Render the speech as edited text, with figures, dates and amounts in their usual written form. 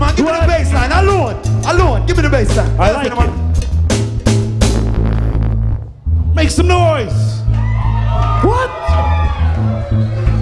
man. Give me the bass line. Alone. Give me the bass line. I like it. Make some noise. What?